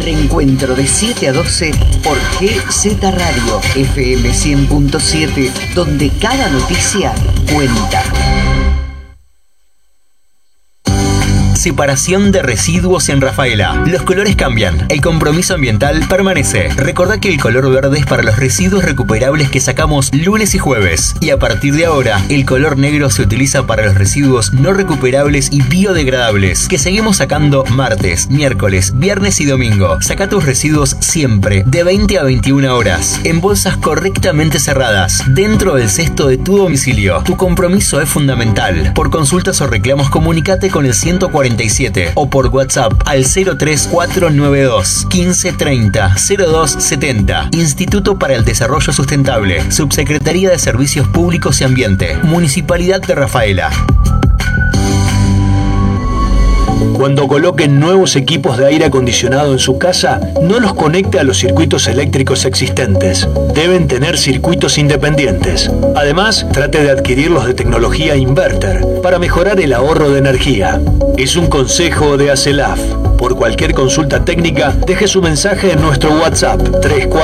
Reencuentro de 7 a 12 por GZ Radio, FM 100.7, donde cada noticia cuenta. Separación de residuos en Rafaela. Los colores cambian, el compromiso ambiental permanece. Recordá que el color verde es para los residuos recuperables que sacamos lunes y jueves. Y a partir de ahora, el color negro se utiliza para los residuos no recuperables y biodegradables, que seguimos sacando martes, miércoles, viernes y domingo. Saca tus residuos siempre, de 20 a 21 horas, en bolsas correctamente cerradas, dentro del cesto de tu domicilio. Tu compromiso es fundamental. Por consultas o reclamos, comunicate con el 147 o por WhatsApp al 03492 1530 0270. Instituto para el Desarrollo Sustentable, Subsecretaría de Servicios Públicos y Ambiente, Municipalidad de Rafaela. Cuando coloquen nuevos equipos de aire acondicionado en su casa, no los conecte a los circuitos eléctricos existentes. Deben tener circuitos independientes. Además, trate de adquirirlos de tecnología inverter para mejorar el ahorro de energía. Es un consejo de ACELAF. Por cualquier consulta técnica, deje su mensaje en nuestro WhatsApp 34